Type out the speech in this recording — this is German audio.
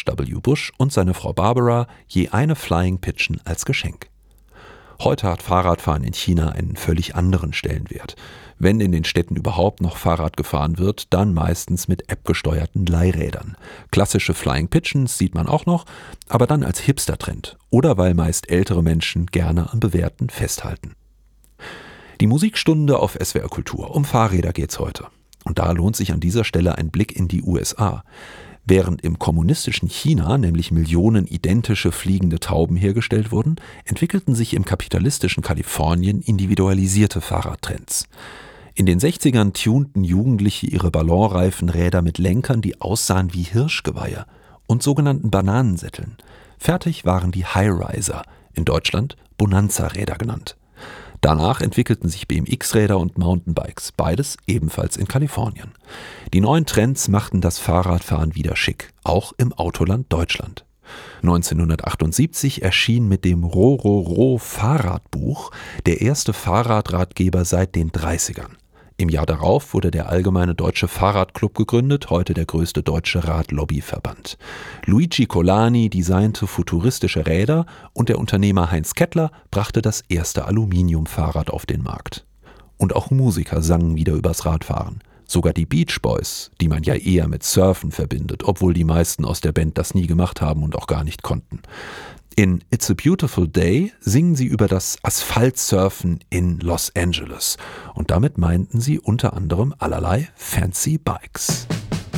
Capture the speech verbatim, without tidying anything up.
W. Bush und seine Frau Barbara je eine Flying Pigeon als Geschenk. Heute hat Fahrradfahren in China einen völlig anderen Stellenwert. Wenn in den Städten überhaupt noch Fahrrad gefahren wird, dann meistens mit appgesteuerten Leihrädern. Klassische Flying Pigeons sieht man auch noch, aber dann als Hipster-Trend oder weil meist ältere Menschen gerne am Bewährten festhalten. Die Musikstunde auf S W R Kultur. Um Fahrräder geht's heute. Und da lohnt sich an dieser Stelle ein Blick in die U S A. Während im kommunistischen China nämlich Millionen identische fliegende Tauben hergestellt wurden, entwickelten sich im kapitalistischen Kalifornien individualisierte Fahrradtrends. In den sechzigern tunten Jugendliche ihre Ballonreifenräder mit Lenkern, die aussahen wie Hirschgeweihe und sogenannten Bananensätteln. Fertig waren die Highriser, in Deutschland Bonanza-Räder genannt. Danach entwickelten sich B M X-Räder und Mountainbikes, beides ebenfalls in Kalifornien. Die neuen Trends machten das Fahrradfahren wieder schick, auch im Autoland Deutschland. neunzehnhundertachtundsiebzig erschien mit dem Rororo-Fahrradbuch der erste Fahrradratgeber seit den dreißigern. Im Jahr darauf wurde der Allgemeine Deutsche Fahrradclub gegründet, heute der größte deutsche Radlobbyverband. Luigi Colani designte futuristische Räder und der Unternehmer Heinz Kettler brachte das erste Aluminiumfahrrad auf den Markt. Und auch Musiker sangen wieder übers Radfahren. Sogar die Beach Boys, die man ja eher mit Surfen verbindet, obwohl die meisten aus der Band das nie gemacht haben und auch gar nicht konnten. In It's a Beautiful Day singen sie über das Asphaltsurfen in Los Angeles. Und damit meinten sie unter anderem allerlei fancy Bikes.